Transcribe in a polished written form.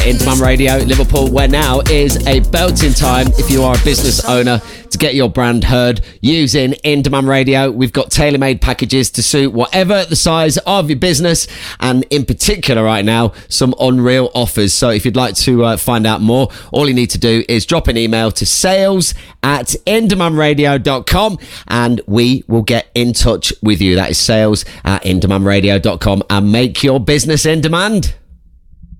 In Demand Radio, Liverpool, where now is a belting time if you are a business owner to get your brand heard using In Demand Radio. We've got tailor-made packages to suit whatever the size of your business, and in particular right now, some unreal offers. So if you'd like to find out more, all you need to do is drop an email to sales@indemandradio.com and we will get in touch with you. That is sales@indemandradio.com, and make your business in demand.